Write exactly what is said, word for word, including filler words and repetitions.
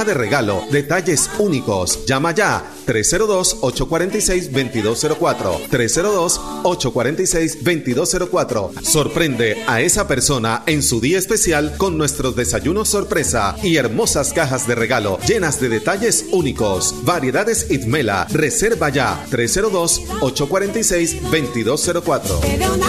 caja de regalo, detalles únicos. Llama ya, tres cero dos, ocho cuatro seis, dos dos cero cuatro, tres cero dos, ocho cuatro seis, dos dos cero cuatro. Sorprende a esa persona en su día especial con nuestros desayunos sorpresa y hermosas cajas de regalo llenas de detalles únicos. Variedades Itmela. Reserva ya, tres cero dos, ocho cuatro seis, dos dos cero cuatro.